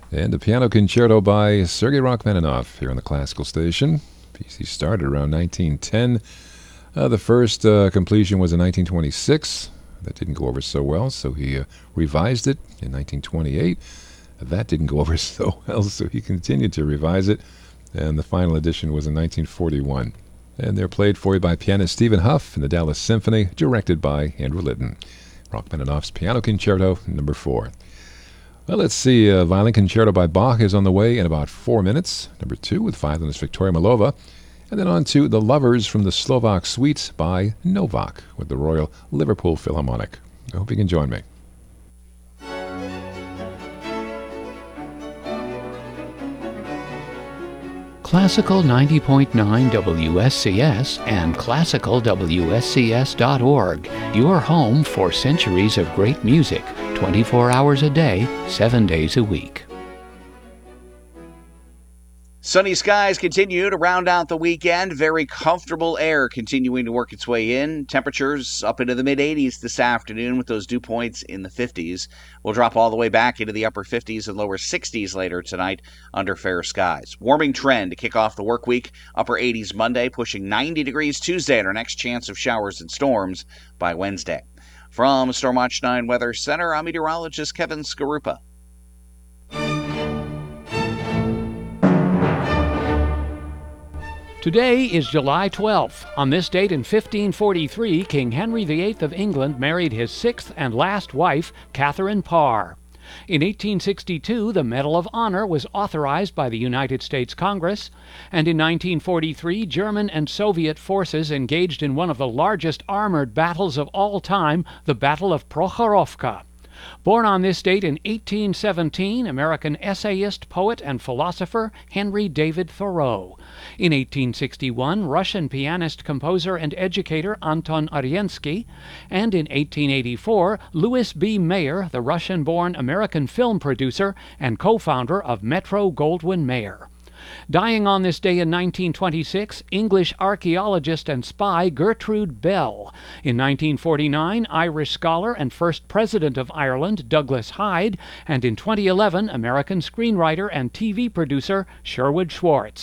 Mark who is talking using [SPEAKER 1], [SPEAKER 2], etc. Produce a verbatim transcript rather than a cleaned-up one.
[SPEAKER 1] And a piano concerto by Sergei Rachmaninoff here on the Classical Station. Piece he started around nineteen ten. Uh, the first uh, completion was in nineteen twenty-six. That didn't go over so well, so he uh, revised it in nineteen twenty-eight. That didn't go over so well, so he continued to revise it, and the final edition was in nineteen forty-one. And they're played for you by pianist Stephen Huff in the Dallas Symphony, directed by Andrew Litton. Rachmaninoff's Piano Concerto, number four. Well, let's see. Uh, Violin Concerto by Bach is on the way in about four minutes. Number two with violinist Victoria Malova. And then on to The Lovers from the Slovak Suite by Novak with the Royal Liverpool Philharmonic. I hope you can join me.
[SPEAKER 2] Classical ninety point nine W S C S and classical W S C S dot org, your home for centuries of great music, twenty-four hours a day, seven days a week.
[SPEAKER 3] Sunny skies continue to round out the weekend. Very comfortable air continuing to work its way in. Temperatures up into the mid eighties this afternoon with those dew points in the fifties. We'll drop all the way back into the upper fifties and lower sixties later tonight under fair skies. Warming trend to kick off the work week. Upper eighties Monday, pushing ninety degrees Tuesday, and our next chance of showers and storms by Wednesday. From Stormwatch nine Weather Center, I'm meteorologist Kevin Skarupa.
[SPEAKER 2] Today is July twelfth. On this date in fifteen forty-three, King Henry the Eighth of England married his sixth and last wife, Catherine Parr. In eighteen sixty-two, the Medal of Honor was authorized by the United States Congress, and in nineteen forty-three, German and Soviet forces engaged in one of the largest armored battles of all time, the Battle of Prokhorovka. Born on this date in eighteen seventeen, American essayist, poet, and philosopher Henry David Thoreau. In eighteen sixty-one, Russian pianist, composer, and educator Anton Arensky. And in eighteen eighty-four, Louis B. Mayer, the Russian-born American film producer and co-founder of Metro-Goldwyn-Mayer. Dying on this day in nineteen twenty-six, English archaeologist and spy Gertrude Bell. In nineteen forty-nine, Irish scholar and first president of Ireland Douglas Hyde. And in twenty eleven, American screenwriter and T V producer Sherwood Schwartz.